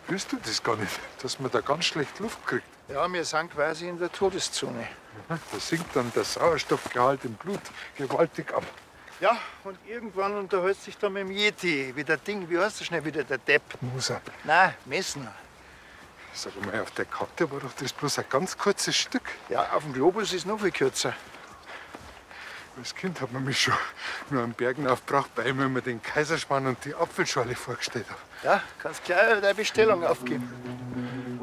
Spürst du das gar nicht, dass man da ganz schlecht Luft kriegt? Ja, wir sind quasi in der Todeszone. Da sinkt dann der Sauerstoffgehalt im Blut gewaltig ab. Ja, und irgendwann unterhält sich da mit dem Yeti, wie der Ding, wie heißt der schnell wieder, der Depp? Moser, Nein, Messner. sag mal, auf der Karte war doch das bloß ein ganz kurzes Stück. Ja, auf dem Globus ist noch viel kürzer. Als Kind hat man mich schon nur am Bergen aufgebracht, bei ihm immer den Kaiserspann und die Apfelschorle vorgestellt habe. Ja, kannst gleich deine Bestellung aufgeben.